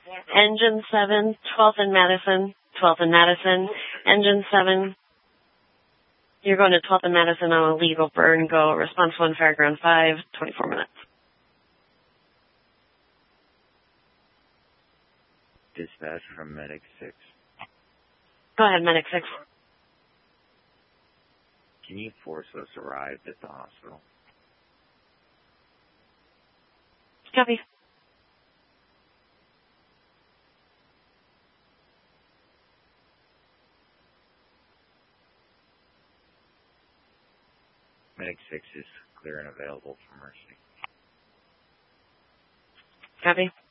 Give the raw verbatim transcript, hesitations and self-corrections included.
Engine seven, twelfth and Madison, twelfth and Madison. Engine seven, you're going to twelfth and Madison on a legal burn go. Response one, Fairground five, twenty-four minutes. Dispatch from Medic six. Go ahead, Medic six. Can you force us arrive at the hospital? Copy. Medic six is clear and available for Mercy. Copy.